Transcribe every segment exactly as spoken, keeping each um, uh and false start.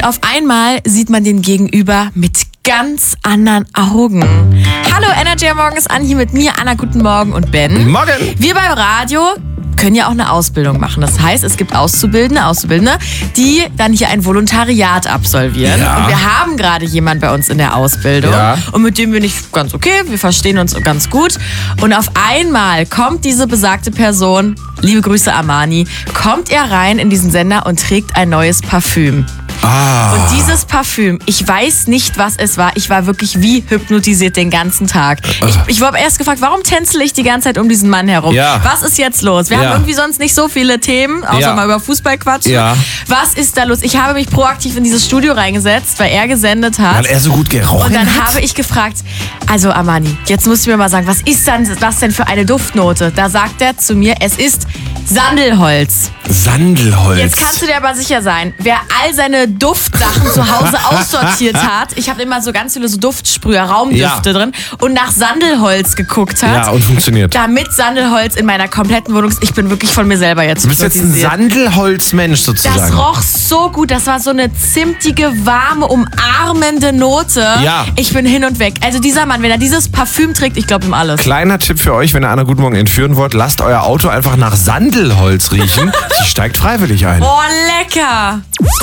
auf einmal sieht man den Gegenüber mit ganz anderen Augen. Hallo, Energy am Morgen ist an, hier mit mir, Anna, guten Morgen und Ben. Morgen. Wir beim Radio können ja auch eine Ausbildung machen. Das heißt, es gibt Auszubildende, Auszubildende, die dann hier ein Volontariat absolvieren. Ja. Und wir haben gerade jemanden bei uns in der Ausbildung. Ja. Und mit dem bin ich ganz okay, wir verstehen uns ganz gut. Und auf einmal kommt diese besagte Person, liebe Grüße Armani, kommt er rein in diesen Sender und trägt ein neues Parfüm. Ah. Und dieses Parfüm, ich weiß nicht, was es war. Ich war wirklich wie hypnotisiert den ganzen Tag. Ich, ich habe erst gefragt, warum tänzle ich die ganze Zeit um diesen Mann herum? Ja. Was ist jetzt los? Wir Ja. haben irgendwie sonst nicht so viele Themen, außer Ja. mal über Fußball quatschen. Ja. Was ist da los? Ich habe mich proaktiv in dieses Studio reingesetzt, weil er gesendet hat. Weil er so gut gerochen Und dann hat? habe ich gefragt, also Armani, jetzt musst du mir mal sagen, was ist dann, was denn für eine Duftnote? Da sagt er zu mir, es ist Sandelholz. Sandelholz. Jetzt kannst du dir aber sicher sein, wer all seine Duftsachen zu Hause aussortiert hat, ich habe immer so ganz viele so Duftsprüher, Raumdüfte Ja. drin und nach Sandelholz geguckt hat. Ja, und funktioniert. Damit Sandelholz in meiner kompletten Wohnung ist. Ich bin wirklich von mir selber jetzt Du bist jetzt ein hypnotisiert. Sandelholzmensch sozusagen. Das roch so gut. Das war so eine zimtige, warme, umarmende Note. Ja. Ich bin hin und weg. Also dieser Mann, wenn er dieses Parfüm trägt, ich glaube ihm alles. Kleiner Tipp für euch, wenn ihr Anna Guten Morgen entführen wollt, lasst euer Auto einfach nach Sandelholz riechen. Sie steigt freiwillig ein. Oh, lecker.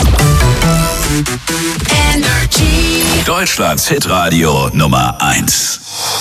Deutschlands Hitradio Nummer eins.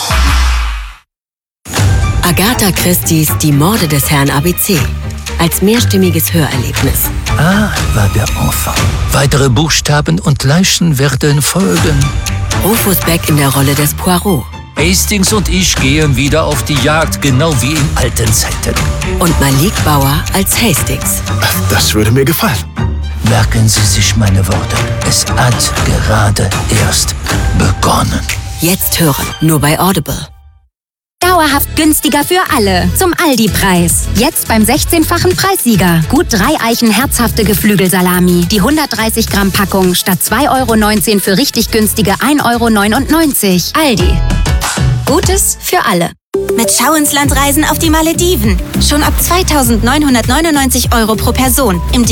Agatha Christie's Die Morde des Herrn A B C. Als mehrstimmiges Hörerlebnis. Ah, war der Enfant. Weitere Buchstaben und Leichen werden folgen. Rufus Beck in der Rolle des Poirot. Hastings und ich gehen wieder auf die Jagd, genau wie in alten Zeiten. Und Malik Bauer als Hastings. Das würde mir gefallen. Merken Sie sich meine Worte. Es hat gerade erst begonnen. Jetzt hören, nur bei Audible. Dauerhaft günstiger für alle. Zum Aldi-Preis. Jetzt beim sechzehnfachen Preissieger. Gut drei Eichen herzhafte Geflügelsalami. Die hundertdreißig Gramm Packung statt zwei Euro neunzehn für richtig günstige ein Euro neunundneunzig. Aldi. Gutes für alle. Mit Schau ins Land Reisen auf die Malediven. Schon ab zweitausendneunhundertneunundneunzig Euro pro Person. Im